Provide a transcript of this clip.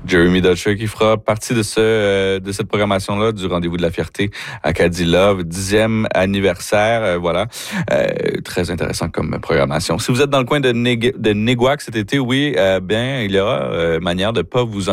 Jeremy Dutcher qui fera partie de cette programmation-là du Rendez-vous de la Fierté à Caddy Love, 10e anniversaire. Voilà. Très intéressant comme programmation. Si vous êtes dans le coin de Néguac cet été, oui, bien, il y aura manière de ne pas vous